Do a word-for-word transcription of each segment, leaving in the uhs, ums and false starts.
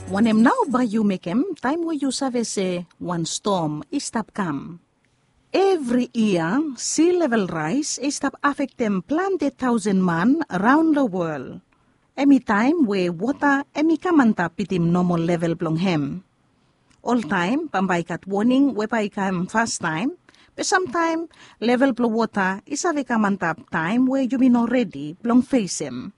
When em now by you make em, time where you save say one storm is stop come. Every year, sea level rise is stop affect them plenty thousand man around the world. Any time where water emi kamanta pitim normal level blong hem. All time, pambay kat warning wepay kam fast time, but sometime level blong water is ave kamanta time where you be not ready blong face em.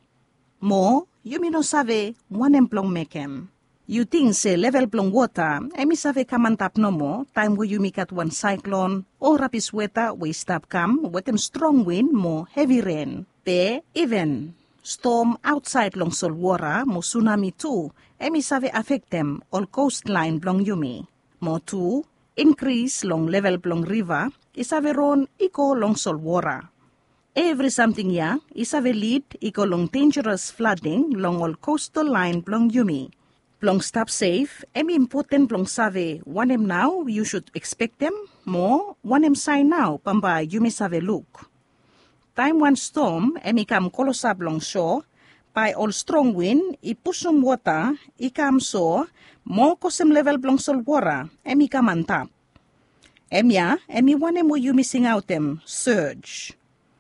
More, you may not save one emplong make em. You think say level blong water, emi save kamantap no more, time where you make at one cyclone, or rapid weather we stop come, with them strong wind, more heavy rain. Be even storm outside long sol water, more tsunami too, emi save affect them, all coastline blong yumi. More too, increase long level blong river, is have ron eco long sol water. Every something ya is have a lead equal long dangerous flooding long all coastal line blong yumi. Blong stop safe, em important blong save one em now you should expect them more one em sign now pamba you may save look. Time one storm em ikam kolosa blong shore by all strong wind I pusum water ikam so more kosem level blong sol water em ikam antap. Em ya em one em you missing out them surge.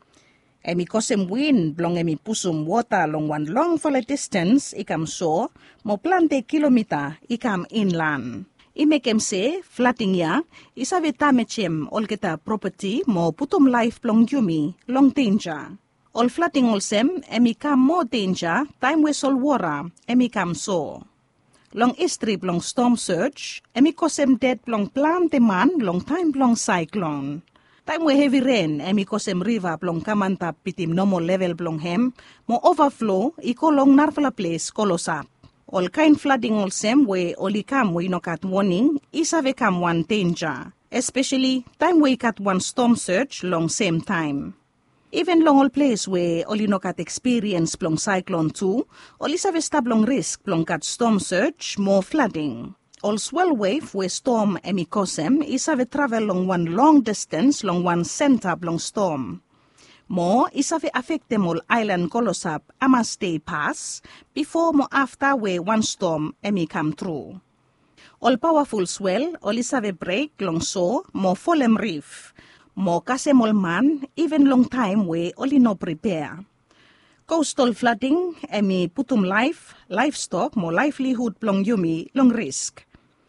Emi kosem wind blong emi pusum water long one long for a distance ikam so mo plante kilometer ikam inland. I make em say flooding ya isave tamechem all kita property mo putum life blong yumi long danger. All flooding all sem emi kam more danger time we sol water emi kam so. Long history blong storm surge emi kosem dead blong plante man long time blong cyclone. Time we heavy rain, emi kosem river blong kamanta pitim normal level blong hem, mo overflow, iko long narfala place kolosap. All kind flooding all same way, oli kam we no kat warning, isave kam one danger. Especially, time we kat one storm surge long same time. Even long all place where oli no kat experience blong cyclone too, oli save stab long risk blong kat storm surge, more flooding. All swell wave where storm emi kosem is have travel long one long distance long one center long storm. More is have affect them all island kolosap ama stay pass before more after where one storm emi come through. All powerful swell all is have a break long so more folem reef. More kasem all man even long time where only no prepare. Coastal flooding emi putum life, livestock more livelihood long yumi long risk.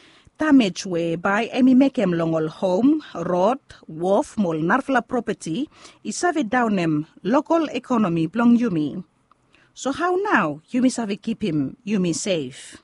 Damage whereby emi make em long all home, road, wharf, mol narfla property, is have down em local economy blong yumi. So how now yumi save keep him yumi safe?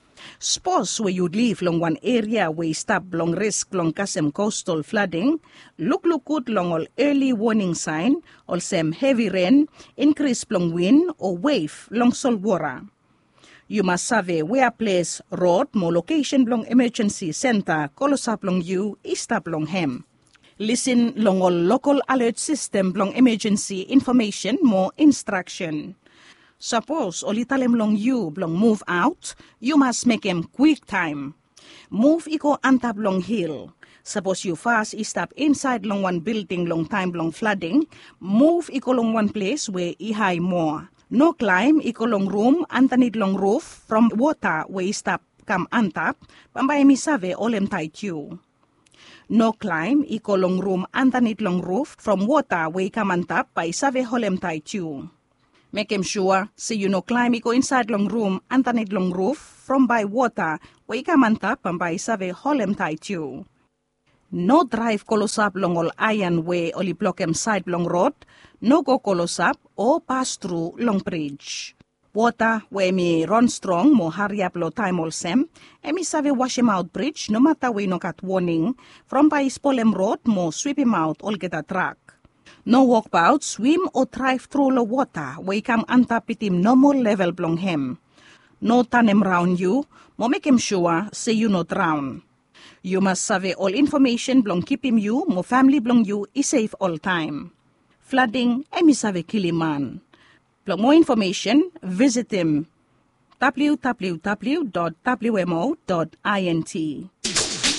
Suppose where you live long one area where you stop long risk long kasem coastal flooding, look look good long all early warning sign, all same heavy rain, increase long wind or wave long sol water. You must have a where place road more location long emergency center kolosap long you istap long hem. Listen long all local alert system long emergency information more instruction. Suppose all italem long you long move out, you must make em quick time. Move iko antap long hill. Suppose you fast istap inside long one building long time long flooding, move iko long one place where I high more. No climb iko long room antanid long roof from water where stop come antap pambay mi save olem tight you. No climb iko long room antanid long roof from water where come antap by save holem tight you. Make him sure say you no climb iko inside long room antanid long roof from by water where come antap pambay save holem tight you. No drive kolosap long all iron way oli block em side long road, no go kolosap or pass through long bridge. Water where me run strong mo hurry up lo time all sem, emi save wash him out bridge no matter we no got warning, from by spolem road mo sweep him out all get a track. No walk about, swim or drive through the water where come antap it him normal level blong hem. No turn him round you, mo make him sure say you no drown. You must survey all information blong keep him you, mo family blong you is safe all time. Flooding, emi save kiliman. Blong more information, visit him w w w dot w m o dot int.